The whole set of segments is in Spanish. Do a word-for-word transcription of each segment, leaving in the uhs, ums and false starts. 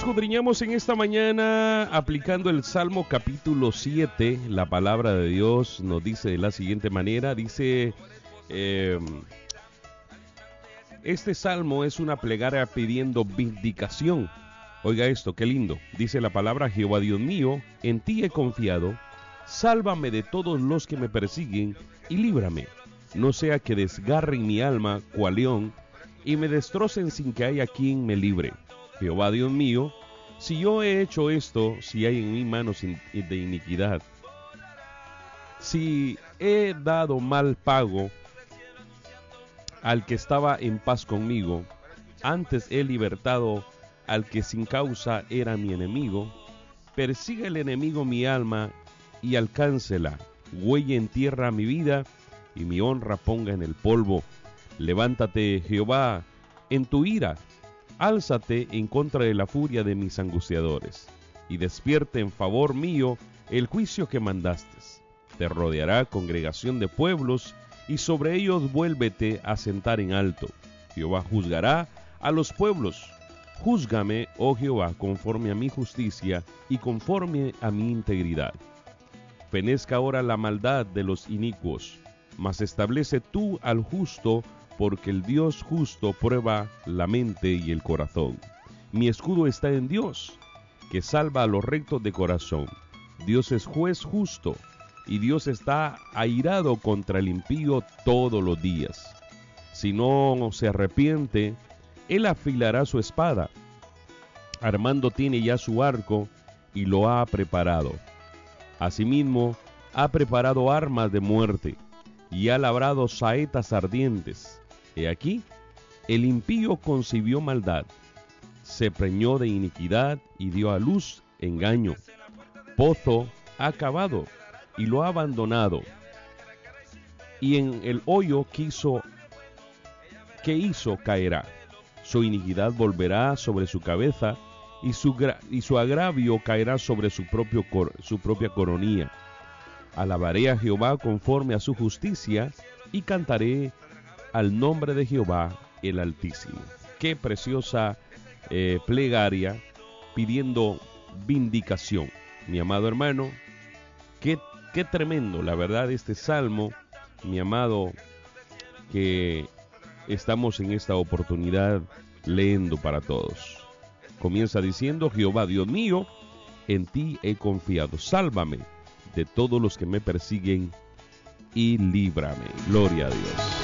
escudriñamos en esta mañana aplicando el Salmo capítulo siete. La palabra de Dios nos dice de la siguiente manera, dice, eh, este salmo es una plegaria pidiendo vindicación. Oiga esto, qué lindo. Dice la palabra: Jehová Dios mío, en ti he confiado, sálvame de todos los que me persiguen y líbrame. No sea que desgarren mi alma cual león y me destrocen sin que haya quien me libre. Jehová Dios mío, si yo he hecho esto, si hay en mí manos de iniquidad, si he dado mal pago al que estaba en paz conmigo, antes he libertado al que sin causa era mi enemigo, persiga el enemigo mi alma y alcáncela, huelle en tierra mi vida y mi honra ponga en el polvo. Levántate, Jehová, en tu ira, álzate en contra de la furia de mis angustiadores, y despierte en favor mío el juicio que mandaste. Te rodeará congregación de pueblos, y sobre ellos vuélvete a sentar en alto. Jehová juzgará a los pueblos. Júzgame, oh Jehová, conforme a mi justicia y conforme a mi integridad. Fenezca ahora la maldad de los inicuos, mas establece tú al justo, porque el Dios justo prueba la mente y el corazón. Mi escudo está en Dios, que salva a los rectos de corazón. Dios es juez justo, y Dios está airado contra el impío todos los días. Si no se arrepiente, él afilará su espada. Armando tiene ya su arco, y lo ha preparado. Asimismo, ha preparado armas de muerte, y ha labrado saetas ardientes. He aquí, el impío concibió maldad, se preñó de iniquidad y dio a luz engaño. Pozo ha cavado y lo ha abandonado, y en el hoyo quiso, que hizo caerá. Su iniquidad volverá sobre su cabeza, y su, y su agravio caerá sobre su, propio, su propia coronilla. Alabaré a Jehová conforme a su justicia, y cantaré al nombre de Jehová el Altísimo. Qué preciosa eh, plegaria pidiendo vindicación, mi amado hermano. Qué, qué tremendo, la verdad, este salmo, mi amado, que estamos en esta oportunidad leyendo para todos. Comienza diciendo: Jehová Dios mío, en ti he confiado, sálvame de todos los que me persiguen y líbrame. Gloria a Dios.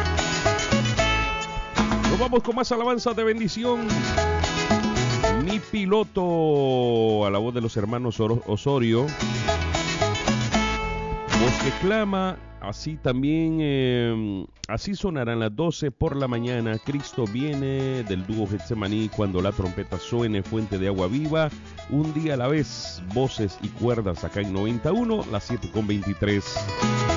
Nos vamos con más alabanzas de bendición. Mi piloto, a la voz de los hermanos Osorio. Voz que clama, así también, eh, así sonarán las doce por la mañana. Cristo viene, del dúo Getsemaní, cuando la trompeta suene, fuente de agua viva. Un día a la vez, voces y cuerdas acá en noventa y uno, las siete con veintitrés.